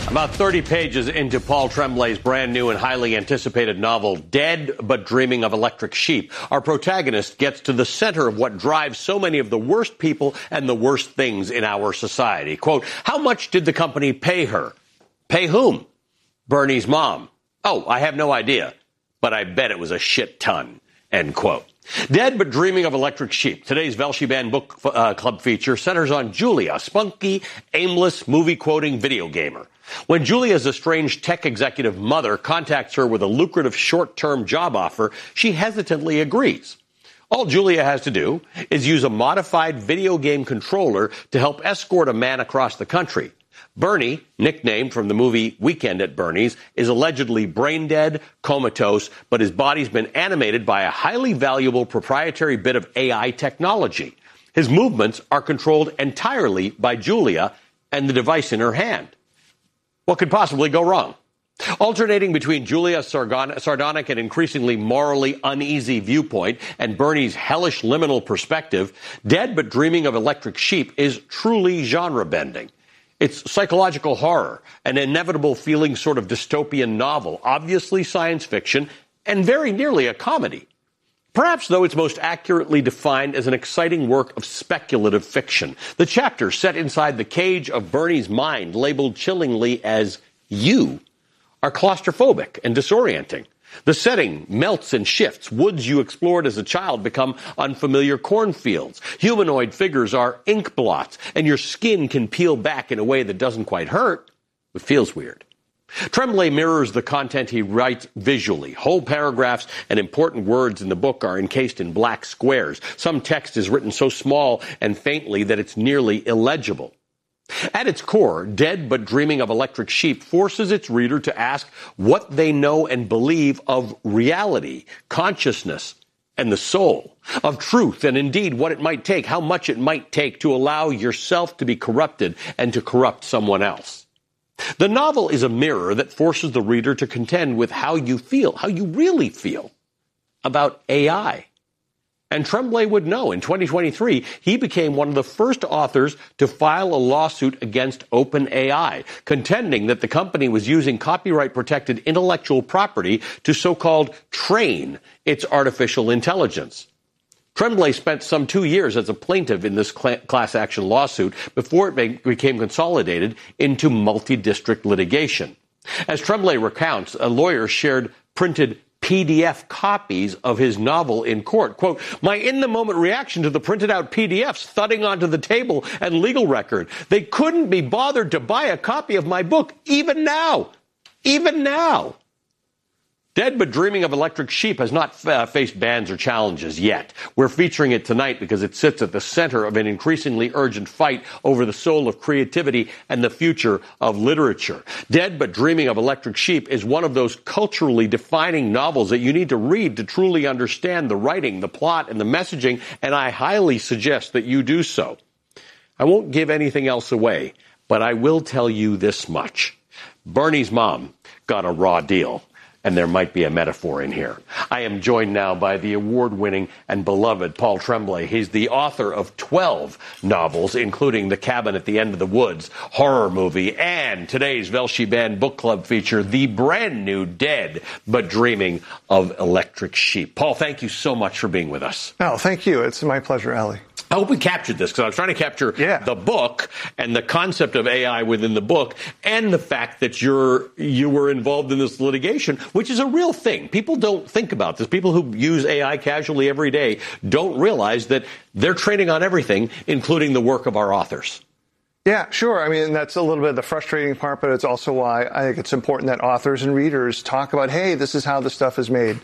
About 30 pages into Paul Tremblay's brand new and highly anticipated novel, Dead But Dreaming of Electric Sheep, our protagonist gets to the center of what drives so many of the worst people and the worst things in our society. Quote, how much did the company pay her? Pay whom? Bernie's mom. Oh, I have no idea, but I bet it was a shit ton. End quote. Dead But Dreaming of Electric Sheep, today's Velshi Band Book Club feature, centers on Julia, a spunky, aimless, movie-quoting video gamer. When Julia's estranged tech executive mother contacts her with a lucrative short-term job offer, she hesitantly agrees. All Julia has to do is use a modified video game controller to help escort a man across the country. Bernie, nicknamed from the movie Weekend at Bernie's, is allegedly brain dead, comatose, but his body's been animated by a highly valuable proprietary bit of AI technology. His movements are controlled entirely by Julia and the device in her hand. What could possibly go wrong? Alternating between Julia's sardonic and increasingly morally uneasy viewpoint and Bernie's hellish liminal perspective, Dead But Dreaming of Electric Sheep is truly genre-bending. It's psychological horror, an inevitable feeling sort of dystopian novel, obviously science fiction, and very nearly a comedy. Perhaps, though, it's most accurately defined as an exciting work of speculative fiction. The chapter set inside the cage of Bernie's mind, labeled chillingly as you, are claustrophobic and disorienting. The setting melts and shifts. Woods you explored as a child become unfamiliar cornfields. Humanoid figures are ink blots, and your skin can peel back in a way that doesn't quite hurt, but feels weird. Tremblay mirrors the content he writes visually. Whole paragraphs and important words in the book are encased in black squares. Some text is written so small and faintly that it's nearly illegible. At its core, Dead But Dreaming of Electric Sheep forces its reader to ask what they know and believe of reality, consciousness, and the soul, of truth, and indeed what it might take, how much it might take to allow yourself to be corrupted and to corrupt someone else. The novel is a mirror that forces the reader to contend with how you feel, how you really feel about AI. And Tremblay would know. In 2023, he became one of the first authors to file a lawsuit against OpenAI, contending that the company was using copyright-protected intellectual property to so-called train its artificial intelligence. Tremblay spent some 2 years as a plaintiff in this class action lawsuit before it became consolidated into multi-district litigation. As Tremblay recounts, a lawyer shared printed PDF copies of his novel in court. Quote, my in-the-moment reaction to the printed-out PDFs thudding onto the table and legal record. They couldn't be bothered to buy a copy of my book, even now. Even now. Dead But Dreaming of Electric Sheep has not faced bans or challenges yet. We're featuring it tonight because it sits at the center of an increasingly urgent fight over the soul of creativity and the future of literature. Dead But Dreaming of Electric Sheep is one of those culturally defining novels that you need to read to truly understand the writing, the plot, and the messaging, and I highly suggest that you do so. I won't give anything else away, but I will tell you this much. Bernie's mom got a raw deal. And there might be a metaphor in here. I am joined now by the award-winning and beloved Paul Tremblay. He's the author of 12 novels, including The Cabin at the End of the Woods, horror movie, and today's Velshi Band Book Club feature, the brand new Dead But Dreaming of Electric Sheep. Paul, thank you so much for being with us. Oh, thank you. It's my pleasure, Ali. I hope we captured this because I was trying to capture the book and the concept of AI within the book and the fact that you were involved in this litigation, which is a real thing. People don't think about this. People who use AI casually every day don't realize that they're training on everything, including the work of our authors. Yeah, sure. I mean, that's a little bit of the frustrating part, but it's also why I think it's important that authors and readers talk about, hey, this is how the stuff is made.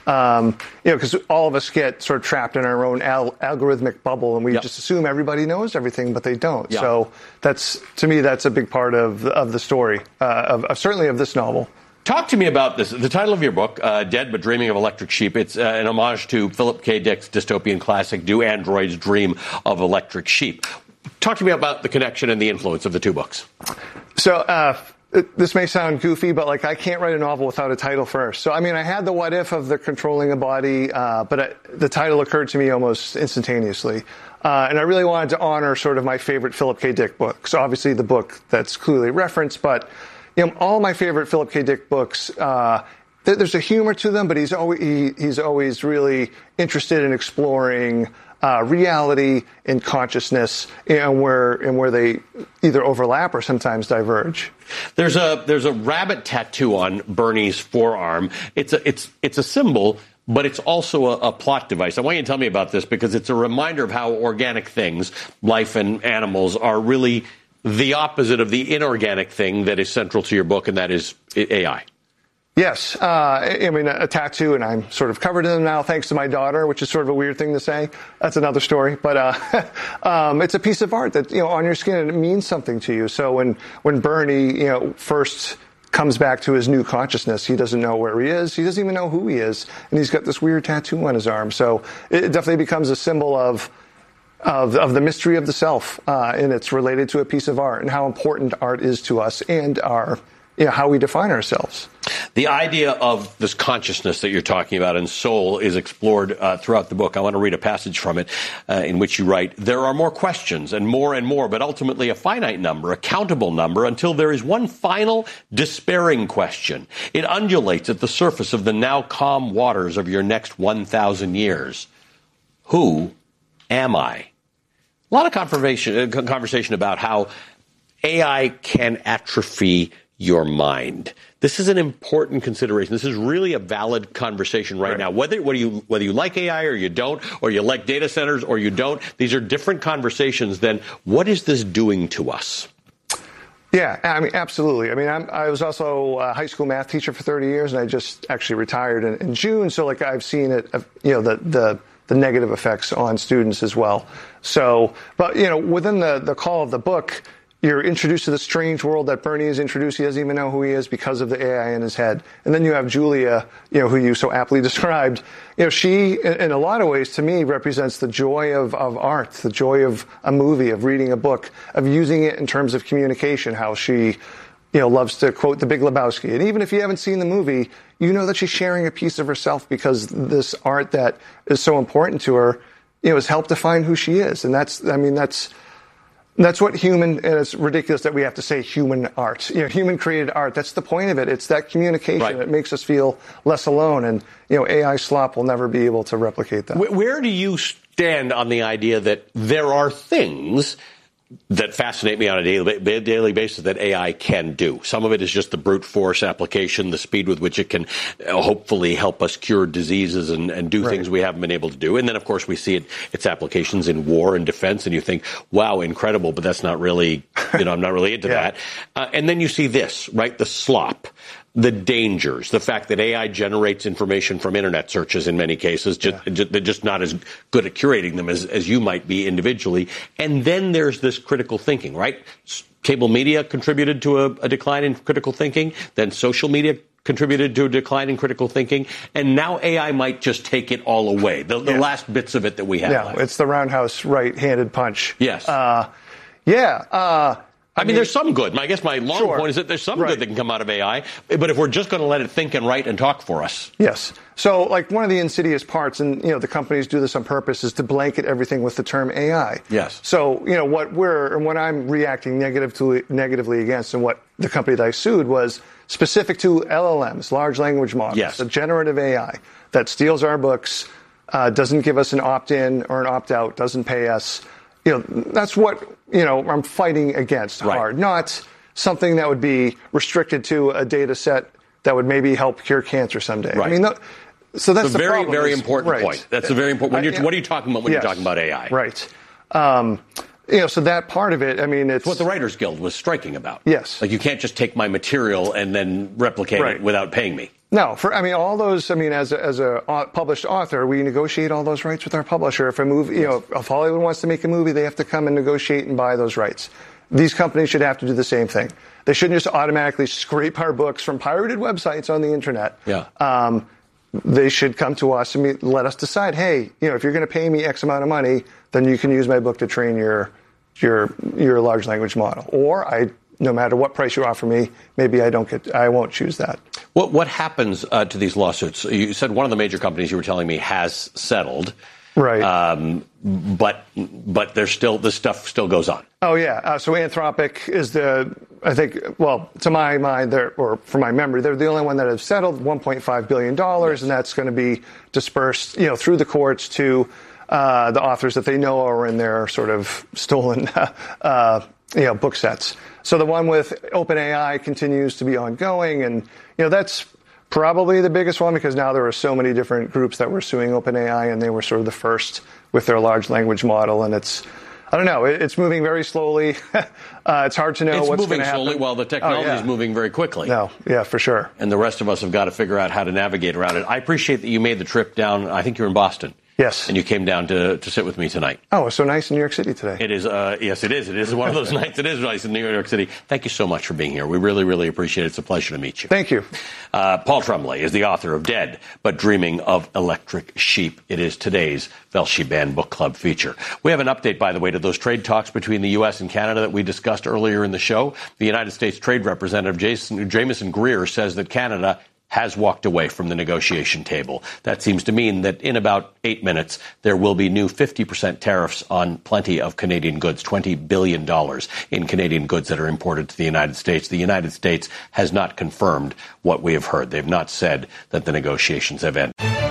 Because all of us get sort of trapped in our own algorithmic bubble, and we just assume everybody knows everything, but they don't. Yeah. So to me, that's a big part of the story, certainly of this novel. Talk to me about this. The title of your book, Dead But Dreaming of Electric Sheep, it's an homage to Philip K. Dick's dystopian classic, Do Androids Dream of Electric Sheep? Talk to me about the connection and the influence of the two books. So this may sound goofy, but I can't write a novel without a title first. So, I mean, I had the what if of the controlling a body, but the title occurred to me almost instantaneously. And I really wanted to honor sort of my favorite Philip K. Dick book. So obviously the book that's clearly referenced, but all my favorite Philip K. Dick books, there's a humor to them, but he's always really interested in exploring reality and consciousness, and where they either overlap or sometimes diverge. There's a rabbit tattoo on Bernie's forearm. It's a symbol, but it's also a plot device. I want you to tell me about this because it's a reminder of how organic things, life and animals, are really the opposite of the inorganic thing that is central to your book, and that is AI. Yes. I mean, a tattoo, and I'm sort of covered in them now thanks to my daughter, which is sort of a weird thing to say. That's another story. But it's a piece of art that, on your skin, and it means something to you. So when Bernie, first comes back to his new consciousness, he doesn't know where he is. He doesn't even know who he is. And he's got this weird tattoo on his arm. So it definitely becomes a symbol of the mystery of the self, and it's related to a piece of art and how important art is to us and how we define ourselves. The idea of this consciousness that you're talking about and soul is explored throughout the book. I want to read a passage from it in which you write, "There are more questions and more, but ultimately a finite number, a countable number, until there is one final despairing question. It undulates at the surface of the now calm waters of your next 1,000 years. Who am I?" A lot of conversation about how AI can atrophy your mind. This is an important consideration. This is really a valid conversation right now. Whether you like AI or you don't, or you like data centers or you don't, these are different conversations than what is this doing to us? Yeah, I mean, absolutely. I mean, I was also a high school math teacher for 30 years, and I just actually retired in June. So, I've seen it, the negative effects on students as well. So, but, within the call of the book, you're introduced to the strange world that Bernie is introduced. He doesn't even know who he is because of the AI in his head. And then you have Julia, who you so aptly described. She, in a lot of ways, to me, represents the joy of art, the joy of a movie, of reading a book, of using it in terms of communication, how she, loves to quote The Big Lebowski. And even if you haven't seen the movie, you know that she's sharing a piece of herself because this art that is so important to her, has helped define who she is. And that's what human, and it's ridiculous that we have to say human art, human created art. That's the point of it. It's that communication that makes us feel less alone. And, AI slop will never be able to replicate that. Where do you stand on the idea that there are things that fascinate me on a daily basis that AI can do? Some of it is just the brute force application, the speed with which it can hopefully help us cure diseases and do things we haven't been able to do. And then, of course, we see its applications in war and defense, and you think, wow, incredible, but that's not really, I'm not really into that. And then you see this, right, the slop. The dangers, the fact that AI generates information from internet searches in many cases, they're just not as good at curating them as you might be individually. And then there's this critical thinking, right? Cable media contributed to a decline in critical thinking. Then social media contributed to a decline in critical thinking. And now AI might just take it all away, the last bits of it that we have left. It's the roundhouse right-handed punch. Yes. I mean, there's some good. I guess my long point is that there's some good that can come out of AI, but if we're just going to let it think and write and talk for us. Yes. So, one of the insidious parts, and, the companies do this on purpose, is to blanket everything with the term AI. Yes. So, what I'm reacting negatively against, and what the company that I sued was specific to LLMs, large language models, the generative AI that steals our books, doesn't give us an opt-in or an opt-out, doesn't pay us. That's what, I'm fighting against hard, not something that would be restricted to a data set that would maybe help cure cancer someday. Right. I mean, so that's a very, very important point. That's a very important. What are you talking about when you're talking about AI? Right. So that part of it, I mean, it's what the Writers Guild was striking about. Yes. You can't just take my material and then replicate it without paying me. No, all those, as a published author, we negotiate all those rights with our publisher. If a movie, if Hollywood wants to make a movie, they have to come and negotiate and buy those rights. These companies should have to do the same thing. They shouldn't just automatically scrape our books from pirated websites on the internet. Yeah. They should come to us and let us decide, hey, if you're going to pay me X amount of money, then you can use my book to train your large language model. Or no matter what price you offer me, maybe I won't choose that. What happens to these lawsuits? You said one of the major companies you were telling me has settled. Right. But this stuff still goes on. Oh, yeah. So Anthropic is to my mind, or from my memory, they're the only one that has settled $1.5 billion, yes. And that's going to be dispersed, through the courts to the authors that they know are in their sort of stolen, book sets. So the one with OpenAI continues to be ongoing, and that's probably the biggest one because now there are so many different groups that were suing OpenAI, and they were sort of the first with their large language model, and it's moving very slowly. It's hard to know what's going to happen. It's moving slowly while the technology is moving very quickly. No, yeah, for sure. And the rest of us have got to figure out how to navigate around it. I appreciate that you made the trip down. I think you're in Boston. Yes. And you came down to sit with me tonight. Oh, it's so nice in New York City today. It is. Yes, it is. It is one of those nights. It is nice in New York City. Thank you so much for being here. We really, really appreciate it. It's a pleasure to meet you. Thank you. Paul Tremblay is the author of Dead, but Dreaming of Electric Sheep. It is today's Velshi Book Club feature. We have an update, by the way, to those trade talks between the U.S. and Canada that we discussed earlier in the show. The United States Trade Representative Jameson Greer says that Canada has walked away from the negotiation table. That seems to mean that in about 8 minutes, there will be new 50% tariffs on plenty of Canadian goods, $20 billion in Canadian goods that are imported to the United States. The United States has not confirmed what we have heard. They've not said that the negotiations have ended.